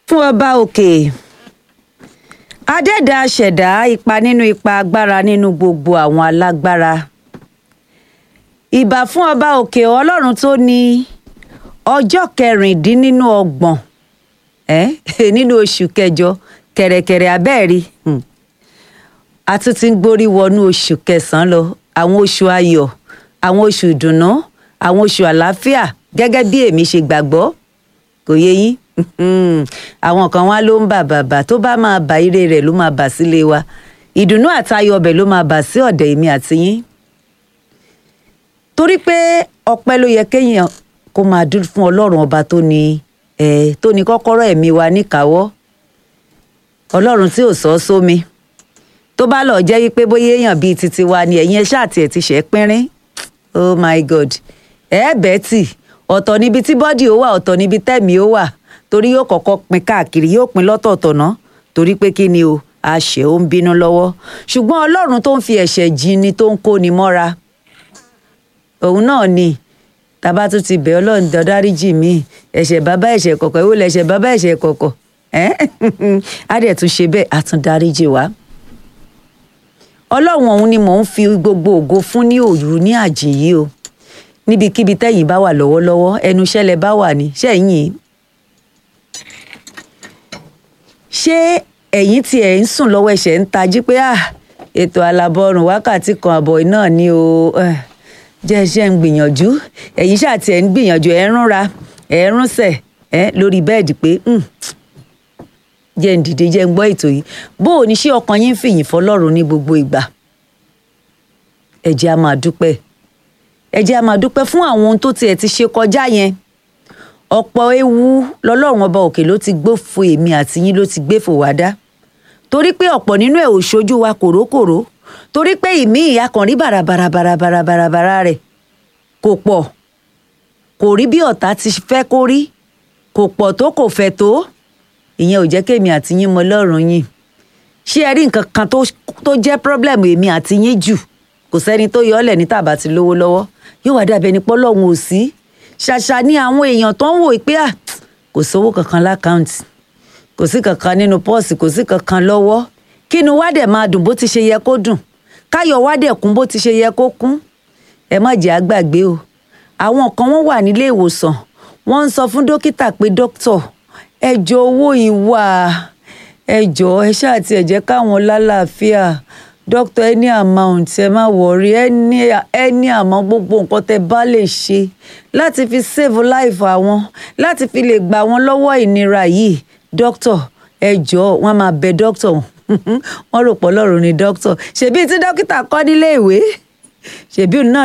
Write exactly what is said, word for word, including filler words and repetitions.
fún ọba òkè adẹ́dá ṣẹ̀dá ipa nínú ipa agbára nínú gbogbo àwọn alágbára ìbà fún ọba òkè ọlọ́run tó ní ọjọ́ kẹrìndínlọ́gbọ̀n eh? nínú oṣù kẹjọ kẹ̀rẹ̀kẹ̀rẹ̀ abẹ́ẹ̀rí hmm. a tún ti ń gbórí wọnú oṣù kẹsàn-án lọ àwọn oṣù ayọ̀ àwọn oṣù ìdùnnú àwọn oṣù àlàáfíà gẹ́gẹ́ bí èmi ṣe gbàgbọ́ kò yé yín àwọn kan wá ló ń bà bàbà tó bá máa bà ire rẹ̀ ló máa bà sílé wa ìdùnnú àtayọ̀ ọbẹ̀ ló máa bà sí ọ̀dẹ̀ èmi àti yín torí pé ọpẹ́ ló yẹ kéèyàn kó máa dúró fún ọlọ́run ọba tó ní ẹ̀ tó ní kọ́kọ́rọ́ ẹ̀mí wa níkàáwọ́ ọlọ́run tí ò sọ sómi tó bá lọ jẹ́ wípé bóyá èèyàn bíi titi wa ni ẹ̀yin ẹ ṣáà tiẹ̀ ti ṣẹ́ pínrín oh my god ẹ̀ bẹ́ẹ̀ tì ọ̀tọ̀ níbi tí bọ́dì ó wà ọ̀tọ̀ níbi tẹ́mi ó wà torí yóò kọ́kọ́ pín káàkiri yóò pín lọ́tọ̀ọ̀tọ̀ ná torí pé kí ni o àṣẹ ó ń bínú lọ́wọ́ ṣùgbọ́n ọlọ́run tó ń fi ẹ̀ṣẹ̀ jìn ni tó ń kó ni mọ́ra òun náà ni tàbá tún ti bẹ̀ ọlọ́run dáríjì mí ẹ̀ṣẹ̀ bàbá ẹ̀ṣẹ̀ kọ̀kọ̀ ìwọ lẹ̀ṣẹ̀ bàbá ẹ̀ṣẹ̀ kọ̀kọ̀ á dẹ̀ tún ṣe bẹ́ẹ̀ á tún dáríjì wá ọlọ́run ọ̀hún ni mò ń fi gbogbo ògo fún ní òru ní àjìn yìí o níbikíbi tẹ́yìn bá wà lọ́wọ́lọ́wọ́ ẹnu iṣẹ́ lẹ bá wà ní ṣẹ́yìn ṣé ẹ̀yin tí ẹ̀ ń sùn lọ́wọ́ ẹ̀ṣẹ̀ ń tají pé ètò alábọ̀rùn wákàtí kan àbọ̀ náà ni o jẹ́ ṣe ń gbìyànjú ẹ̀yin ṣáà tí ẹ̀ ń gbìyànjú ẹ̀ ń rúnra ẹ̀ ń rúnṣẹ̀ ẹ̀ lórí bẹ́ẹ̀dì pé jẹ́ ń dìde jẹ́ ń gbọ́ ètò yìí bó o ní ṣé ọkàn yín fìyìn fọlọ́run ní gbogbo ìgbà ẹ jẹ́ á máa dúpẹ́ ẹ jẹ́ á máa dúpẹ́ fún àwọn ohun tó tiẹ̀ ti ṣe kọjá yẹn ọ̀pọ̀ ewu lọ́lọ́run ọba òkè ló ti gbófo èmi àti yín ló ti gbéfò wá dá torí pé ọ̀pọ̀ nínú ẹ̀ ò ṣojú wa kòrókòró torí pé ìmí ìyá kan rí bàràbàràbàràbàràbàrà rẹ̀ kò pọ̀ kò rí bí ọ̀tá ti fẹ́ kó rí kò pọ̀ tó kò fẹ̀ tó ìyẹn ò jẹ́ kémi àti yín mọ Ọlọ́run yín ṣé ẹ rí nǹkan kan tó jẹ́ pírọ́blẹ̀mù èmi àti yín jù kò sẹ́ni tó yọ ọ́ lẹ̀ ní tàbá ti lówó lọ́wọ́ yóò wá dàbí ẹni pọ́lọ́run ò sí ṣàṣà ní àwọn èèyàn tó ń wò pé à kò sówó kankan lákàǹtì kò sí kankan nínú pọ́ọ̀sì kò sí kankan lọ́wọ́ kínú wá dẹ̀ máa dùn bó ti ṣe yẹ kó dùn káyọ̀ wá dẹ̀ kún bó ti ṣe yẹ kó kún ẹ má jẹ́ àgbàgbé o àwọn kan wọ́n wà nílé ìwòsàn wọ́n ń sọ fún dókítà pé dókítọ̀ ẹ jọ̀ọ́ owó yìí wà ẹ jọ̀ọ́ ẹ ṣáà ti ẹ jẹ́ káwọn lálàáfíà doctor any amount ẹ má wọrí any any amount gbogbo nǹkan tẹ bá lè ṣe láti fi save life àwọn láti fi lè gbà wọ́n lọ́wọ́ ìnira yìí doctor ẹ jọ̀ọ́ wọ́n máa bẹ doctor wọ́n rò pọ̀ lọ́rùn ni doctor ṣebí tí dókítà kọ́ nílé ìwé ṣebí náà